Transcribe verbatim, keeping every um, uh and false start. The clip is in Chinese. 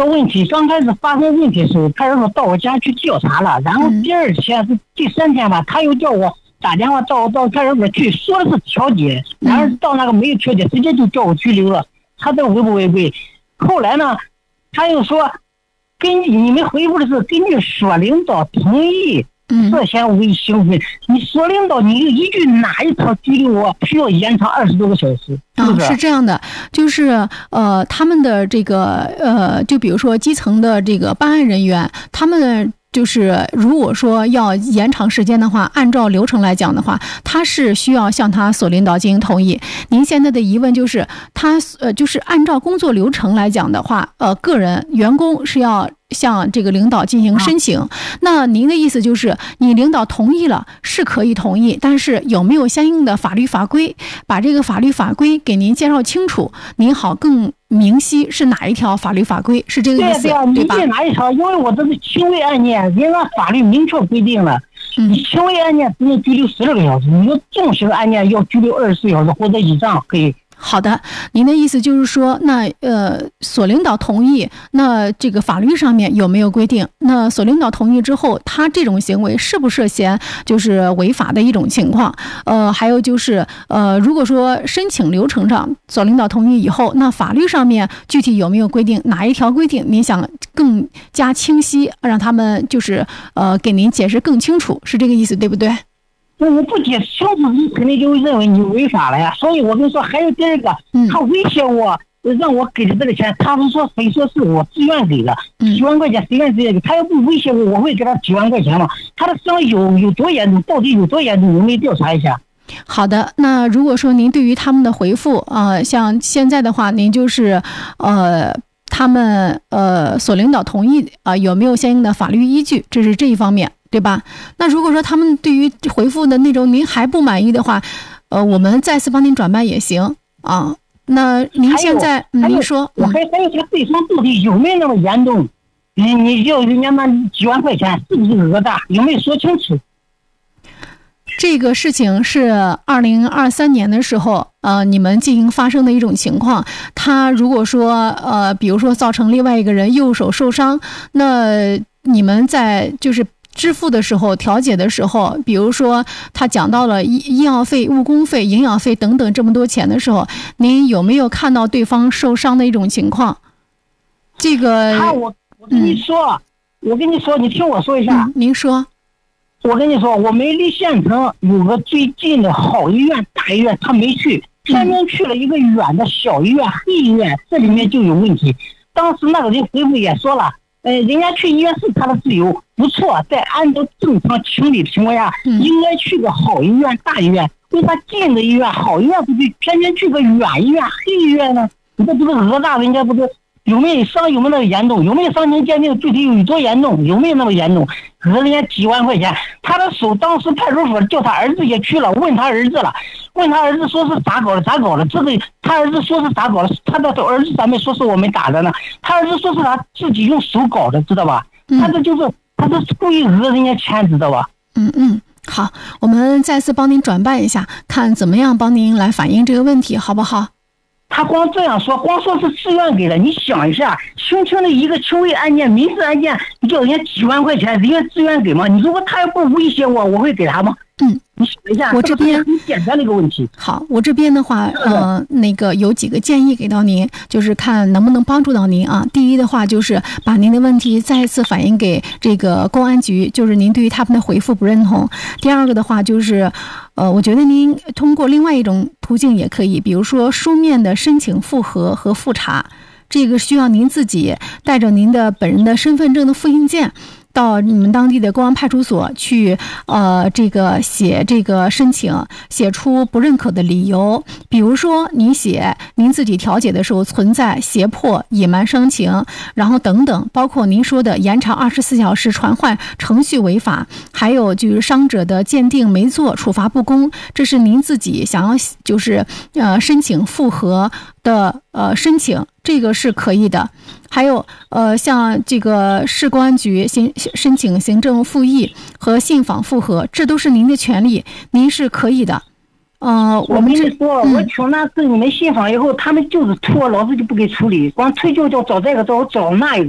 个问题刚开始发生问题的时候，派出所到我家去调查了，然后第二天是第三天吧，他又叫我打电话到到派出所去，说的是调解，然后到那个没有调解，直接就叫我拘留了。他这违不违规？后来呢，他又说，根据你们回复的是根据所领导同意涉嫌违行为，你所领导你就依据哪一条拘留我需要延长二十多个小时？是不是？ 哦，是这样的，就是呃，他们的这个呃，就比如说基层的这个办案人员，他们。就是如果说要延长时间的话，按照流程来讲的话，他是需要向他所领导进行同意。您现在的疑问就是，他呃，就是按照工作流程来讲的话，呃，个人员工是要向这个领导进行申请。啊、那您的意思就是，你领导同意了是可以同意，但是有没有相应的法律法规，把这个法律法规给您介绍清楚，您好更明晰是哪一条法律法规，是这个意思， 对啊， 对吧？ 你哪一条？因为我这是轻微案件，人家法律明确规定了， 嗯、 你轻微案件只能拘留十六个小时，你说重型案件要拘留二十四小时或者以上可以。 好的，您的意思就是说，那呃，所领导同意，那这个法律上面有没有规定？那所领导同意之后，他这种行为是不涉嫌就是违法的一种情况？呃，还有就是呃，如果说申请流程上所领导同意以后，那法律上面具体有没有规定？哪一条规定您想更加清晰，让他们就是呃给您解释更清楚，是这个意思对不对？ 那我不解释清楚，你肯定就会认为你违法了呀。所以我跟你说，还有第二个，他威胁我，让我给的这个钱，他是说非说是我自愿给的，几万块钱随便直接给，他要不威胁我，我会给他几万块钱吗？他的伤有有多严重，到底有多严重，我们调查一下。 好的，那如果说您对于他们的回复啊、呃，像现在的话，您就是呃。他们呃所领导同意啊、呃，有没有相应的法律依据？这是这一方面，对吧？那如果说他们对于回复的内容您还不满意的话，呃，我们再次帮您转办也行啊。那您现在、嗯、您说， 我还还有他对方到底有没有那么严重？你你要人家那几万块钱是不是讹诈？有没有说清楚？ 这个事情是二零二三年的时候，呃，你们进行发生的一种情况。他如果说，呃，比如说造成另外一个人右手受伤，那你们在就是支付的时候、调解的时候，比如说他讲到了医医药费、误工费、营养费等等这么多钱的时候，您有没有看到对方受伤的一种情况？这个， 他我我跟你说，嗯、我跟你说，你听我说一下。 嗯、您说。 我跟你说，我们离县城有个最近的好医院、大医院，他没去，偏偏去了一个远的小医院、黑医院，这里面就有问题。当时那个人回复也说了，呃，人家去医院是他的自由，不错，在按照正常情理的情况下，应该去个好医院、大医院。为啥近的医院、好医院不去，偏偏去个远医院、黑医院呢？这不是讹诈人家，不是？有没有伤？有没有那么严重？有没有伤情鉴定？具体有多严重？有没有那么严重？讹人家几万块钱，他的手当时派出所叫他儿子也去了，问他儿子了，问他儿子说是咋搞的？咋搞的？这个他儿子说是咋搞的？他的儿子咱们说是我们打的呢，他儿子说是他自己用手搞的，知道吧？他这就是他这是故意讹人家钱，知道吧？ 嗯嗯，好，我们再次帮您转办一下，看怎么样帮您来反映这个问题，好不好？ 他光这样说，光说是自愿给的，你想一下，轻轻的一个轻微案件、民事案件，你叫人家几万块钱，人家自愿给吗？你如果他要不威胁我，我会给他吗？ 嗯， 你想一下， 我这边很简单的一个问题。 好，我这边的话，呃，那个有几个建议给到您，就是看能不能帮助到您啊。第一的话，就是把您的问题再一次反映给这个公安局，就是您对于他们的回复不认同。第二个的话，就是呃，我觉得您通过另外一种途径也可以，比如说书面的申请复核和复查，这个需要您自己带着您的本人的身份证的复印件，到你们当地的公安派出所去，呃，这个写这个申请，写出不认可的理由。比如说，您写您自己调解的时候存在胁迫、隐瞒伤情，然后等等，包括您说的延长二十四小时传唤程序违法，还有就是伤者的鉴定没做，处罚不公，这是您自己想要就是呃申请复核的呃申请，这个是可以的。还有呃，像这个市公安局行申请行政复议和信访复核，这都是您的权利，您是可以的。呃， 我跟你说，嗯、我请那次你们信访以后，他们就是拖，老师就不给处理，光催就叫找这个找找那个。